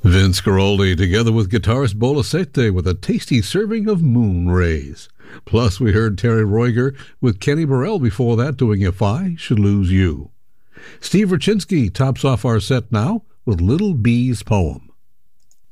Vince Guaraldi together with guitarist Bolasete with a tasty serving of Moon Rays. Plus we heard Terry Roiger with Kenny Burrell before that doing If I Should Lose You. Steve Raczynski tops off our set now with Little Bee's poem.